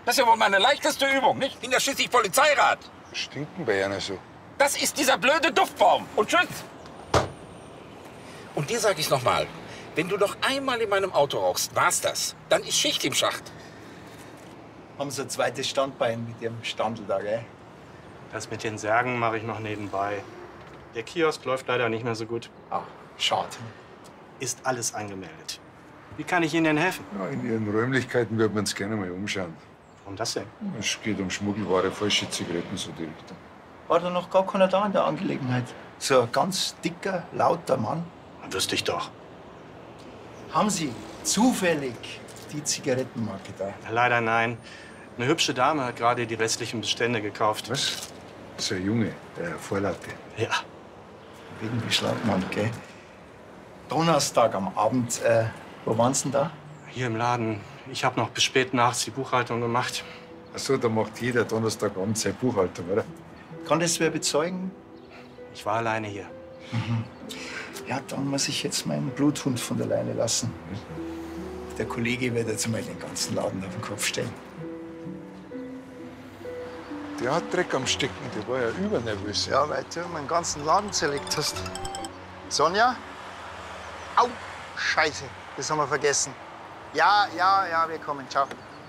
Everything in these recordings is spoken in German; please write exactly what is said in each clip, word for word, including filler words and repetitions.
Das ist ja wohl meine leichteste Übung, nicht? Ich bin ja schließlich Polizeirat. Was stinkt denn bei einer so? Das ist dieser blöde Duftbaum. Und tschüss. Und dir sag ich noch mal, wenn du noch einmal in meinem Auto rauchst, war's das. Dann ist Schicht im Schacht. Haben Sie ein zweites Standbein mit Ihrem Standel da, gell? Das mit den Särgen mache ich noch nebenbei. Der Kiosk läuft leider nicht mehr so gut. Ah, schade. Ist alles angemeldet. Wie kann ich Ihnen denn helfen? Ja, in Ihren Räumlichkeiten würden wir uns gerne mal umschauen. Warum das denn? Es geht um Schmuggelware, falsche Zigaretten, so die Richtung. War da noch gar keiner da in der Angelegenheit? So ein ganz dicker, lauter Mann. Wüsste ich doch. Haben Sie zufällig die Zigarettenmarke da? Leider nein. Eine hübsche Dame hat gerade die restlichen Bestände gekauft. Was? So ein Junge, der Vorlaute. Ja. Wegen Beschlagnahmt, gell? Donnerstag am Abend, äh, wo waren Sie denn da? Hier im Laden. Ich habe noch bis spät nachts die Buchhaltung gemacht. Ach so, da macht jeder Donnerstagabend seine Buchhaltung, oder? Kann das wer bezeugen? Ich war alleine hier. Mhm. Ja, dann muss ich jetzt meinen Bluthund von der Leine lassen. Der Kollege wird jetzt mal den ganzen Laden auf den Kopf stellen. Der hat Dreck am Stecken, der war ja übernervös. Ja, weil du meinen ganzen Laden zerlegt hast. Sonja? Au, Scheiße, das haben wir vergessen. Ja, ja, ja, wir kommen. Ciao.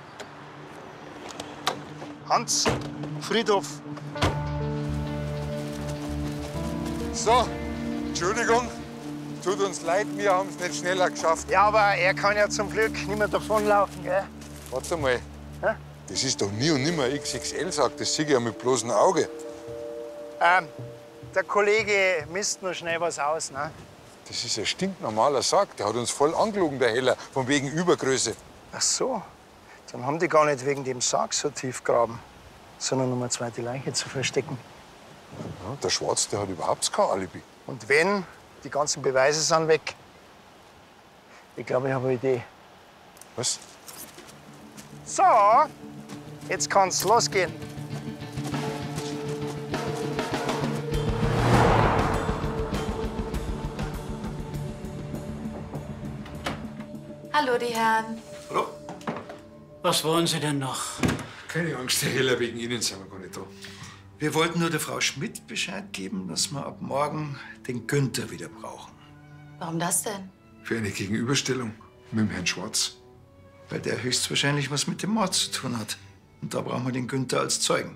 Hans, Friedhof. So, Entschuldigung, tut uns leid, wir haben es nicht schneller geschafft. Ja, aber er kann ja zum Glück nicht mehr davonlaufen, gell? Warte mal, Hä? das ist doch nie und nimmer X X L, sagt, das sehe ich ja mit bloßem Auge. Ähm, der Kollege misst nur schnell was aus, ne? Das ist ein stinknormaler Sack, der hat uns voll angelogen, der Heller, von wegen Übergröße. Ach so, dann haben die gar nicht wegen dem Sarg so tief graben, sondern um eine zweite Leiche zu verstecken. Ja, der Schwarz, der hat überhaupt kein Alibi. Und wenn, die ganzen Beweise sind weg. Ich glaube, ich habe eine Idee. Was? So, jetzt kann's losgehen. Hallo, die Herren. Hallo? Was wollen Sie denn noch? Keine Angst, Herr Heller, wegen Ihnen sind wir gar nicht da. Wir wollten nur der Frau Schmidt Bescheid geben, dass wir ab morgen den Günther wieder brauchen. Warum das denn? Für eine Gegenüberstellung mit dem Herrn Schwarz. Weil der höchstwahrscheinlich was mit dem Mord zu tun hat. Und da brauchen wir den Günther als Zeugen.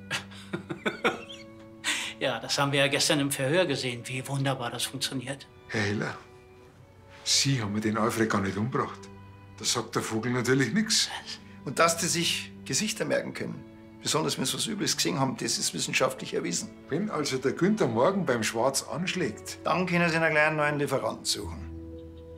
Ja, das haben wir ja gestern im Verhör gesehen, wie wunderbar das funktioniert. Herr Heller, Sie haben mir den Alfred gar nicht umgebracht. Da sagt der Vogel natürlich nichts. Und dass die sich Gesichter merken können, besonders wenn sie was Übles gesehen haben, das ist wissenschaftlich erwiesen. Wenn also der Günther morgen beim Schwarz anschlägt, Dann können sie einen kleinen neuen Lieferanten suchen.